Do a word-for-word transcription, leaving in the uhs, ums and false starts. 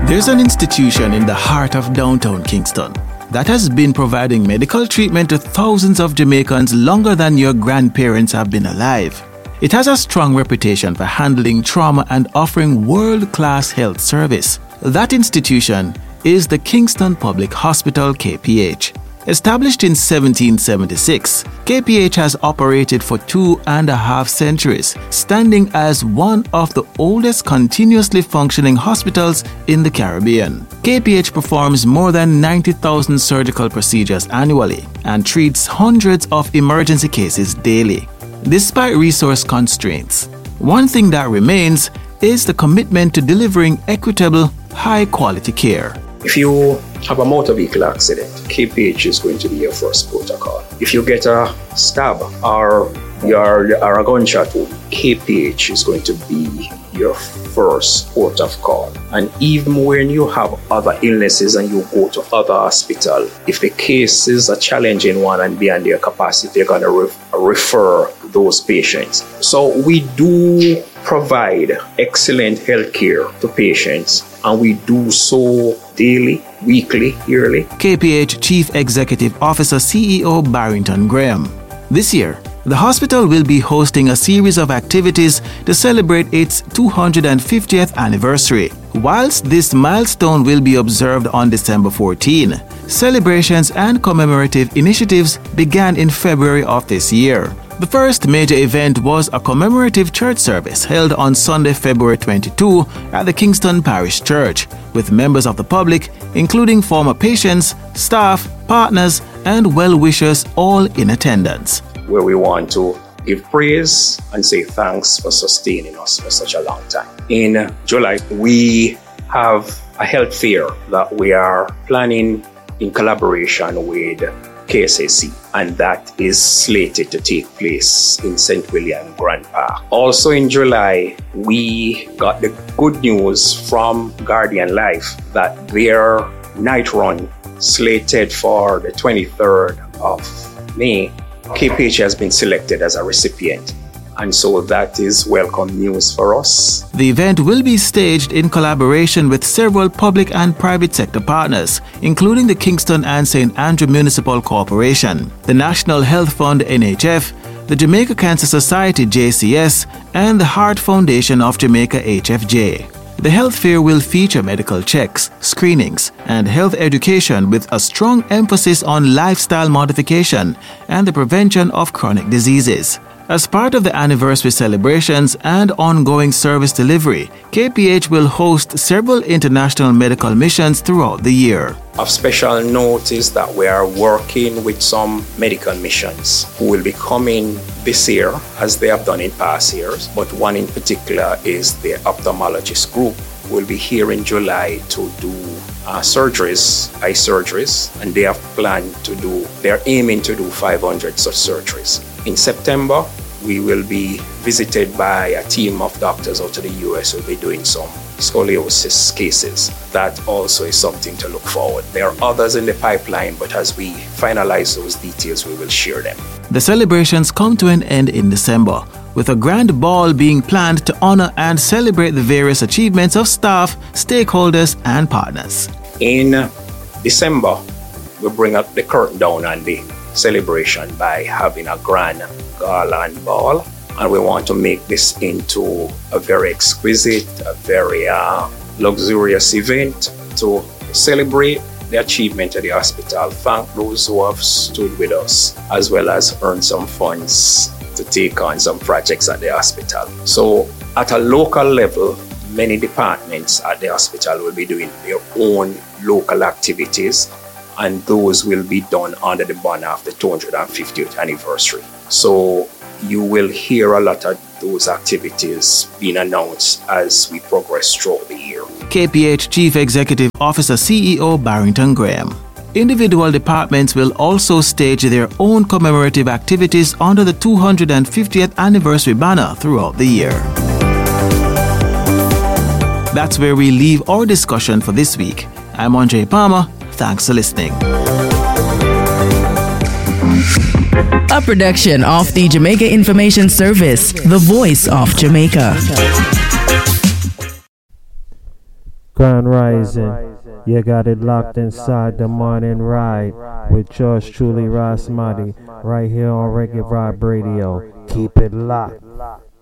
There's an institution in the heart of downtown Kingston that has been providing medical treatment to thousands of Jamaicans longer than your grandparents have been alive. It has a strong reputation for handling trauma and offering world-class health service. That institution is the Kingston Public Hospital, K P H. Established in seventeen seventy-six, K P H has operated for two and a half centuries, standing as one of the oldest continuously functioning hospitals in the Caribbean. K P H performs more than ninety thousand surgical procedures annually and treats hundreds of emergency cases daily. Despite resource constraints, one thing that remains is the commitment to delivering equitable, high-quality care. If you have a motor vehicle accident, K P H is going to be your first protocol. If you get a stab or you're or a gunshot wound, K P H is going to be your first port of call. And even when you have other illnesses and you go to other hospitals, if the case is a challenging one and beyond their capacity, they're going to re- refer those patients. So we do provide excellent health care to patients, and we do so daily, weekly, yearly. K P H Chief Executive Officer C E O Barrington Graham. This year, the hospital will be hosting a series of activities to celebrate its two hundred fiftieth anniversary. Whilst this milestone will be observed on December fourteenth, celebrations and commemorative initiatives began in February of this year. The first major event was a commemorative church service held on Sunday, February twenty-second at the Kingston Parish Church, with members of the public, including former patients, staff, partners, and well-wishers all in attendance. Where we want to give praise and say thanks for sustaining us for such a long time. In July, we have a health fair that we are planning in collaboration with K S A C, and that is slated to take place in Saint William Grand Park. Also in July, we got the good news from Guardian Life that their night run, slated for the twenty-third of May, K P H has been selected as a recipient. And so that is welcome news for us. The event will be staged in collaboration with several public and private sector partners, including the Kingston and Saint Andrew Municipal Corporation, the National Health Fund N H F, the Jamaica Cancer Society J C S, and the Heart Foundation of Jamaica H F J. The health fair will feature medical checks, screenings, and health education with a strong emphasis on lifestyle modification and the prevention of chronic diseases. As part of the anniversary celebrations and ongoing service delivery, K P H will host several international medical missions throughout the year. Of special note is that we are working with some medical missions who will be coming this year, as they have done in past years, but one in particular is the ophthalmologist group who will be here in July to do uh, surgeries, eye surgeries, and they have planned to do, they're aiming to do five hundred such surgeries. In September, we will be visited by a team of doctors out of the U S who will be doing some scoliosis cases. That also is something to look forward. There are others in the pipeline, but as we finalize those details, we will share them. The celebrations come to an end in December, with a grand ball being planned to honor and celebrate the various achievements of staff, stakeholders, and partners. In December, we bring up the curtain down on the celebration by having a grand gala and ball, and we want to make this into a very exquisite, a very uh, luxurious event to celebrate the achievement of the hospital, thank those who have stood with us, as well as earn some funds to take on some projects at the hospital. So at a local level, many departments at the hospital will be doing their own local activities, and those will be done under the banner of the two hundred fiftieth anniversary. So you will hear a lot of those activities being announced as we progress throughout the year. K P H Chief Executive Officer C E O Barrington Graham. Individual departments will also stage their own commemorative activities under the two hundred fiftieth anniversary banner throughout the year. That's where we leave our discussion for this week. I'm Andre Palmer. Thanks for listening. A production of the Jamaica Information Service, the voice of Jamaica. Grand Rising, you got it locked inside the morning ride with yours truly, Rasmati, right here on Reggae Vibe Radio. Keep it locked.